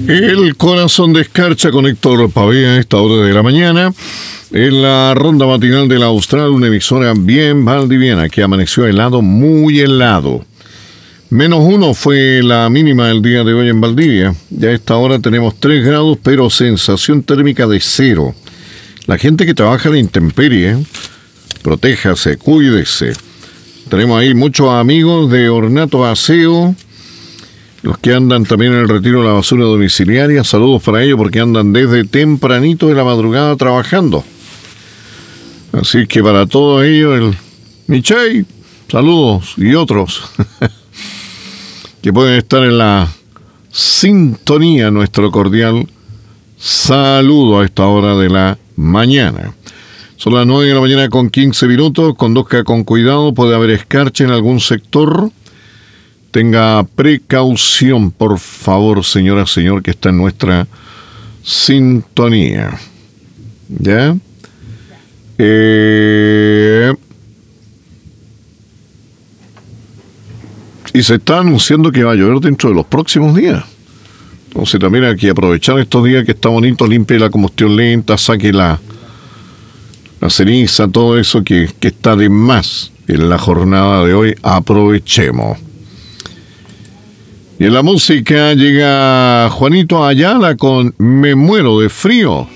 El corazón de escarcha con Héctor Pavía a esta hora de la mañana. En la ronda matinal de la Austral, una emisora bien valdiviana que amaneció helado, muy helado. -1 fue la mínima del día de hoy en Valdivia. Ya a esta hora tenemos 3 grados, pero sensación térmica de 0. La gente que trabaja de intemperie, protéjase, cuídese. Tenemos ahí muchos amigos de Ornato Aseo, los que andan también en el retiro de la basura domiciliaria. Saludos para ellos porque andan desde tempranito de la madrugada trabajando. Así que para todos ellos, el Michey, saludos, y otros que pueden estar en la sintonía, nuestro cordial saludo a esta hora de la mañana. Son las 9 de la mañana con 15 minutos. Conduzca con cuidado, puede haber escarcha en algún sector. Tenga precaución, por favor, señora, señor, que está en nuestra sintonía. ¿Ya? Y se está anunciando que va a llover dentro de los próximos días. Entonces también hay que aprovechar estos días que está bonito, limpie la combustión lenta, saque la ceniza, todo eso que está de más en la jornada de hoy. Aprovechemos. Y en la música llega Juanito Ayala con Me muero de frío.